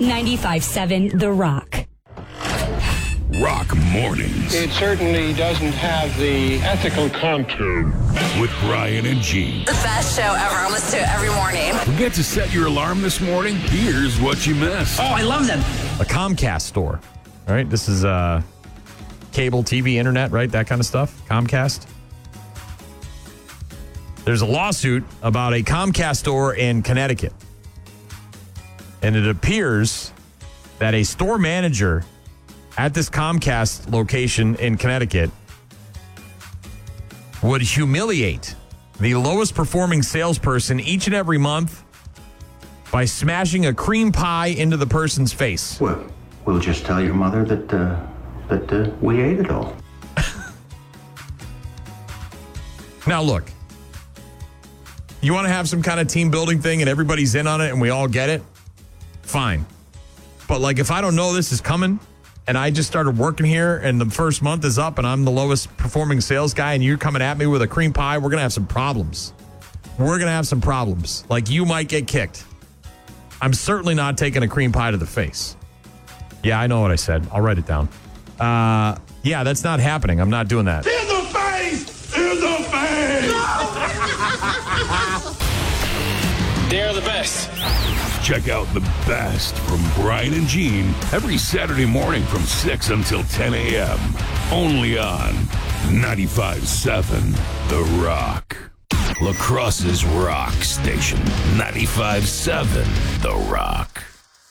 95.7 The Rock. Rock Mornings. It certainly doesn't have the ethical content. With Brian and Gene. The best show ever. I listen to it every morning. Forget to set your alarm this morning? Here's what you missed. Oh, I love them. A Comcast store. All right, this is cable, TV, internet, right? That kind of stuff. Comcast. There's a lawsuit about a Comcast store in Connecticut. And it appears that a store manager at this Comcast location in Connecticut would humiliate the lowest performing salesperson each and every month by smashing a cream pie into the person's face. Well, we'll just tell your mother that we ate it all. Now, look, you want to have some kind of team building thing and everybody's in on it and we all get it? Fine. But, like, if I don't know this is coming and I just started working here and the first month is up and I'm the lowest performing sales guy and you're coming at me with a cream pie, we're going to have some problems. We're going to have some problems. Like, you might get kicked. I'm certainly not taking a cream pie to the face. Yeah, I know what I said. I'll write it down. Yeah, that's not happening. I'm not doing that. In the face! In the face! They're the best. Check out the best from Brian and Gene every Saturday morning from 6 until 10 a.m. Only on 95.7 The Rock. La Crosse's rock station, 95.7 The Rock.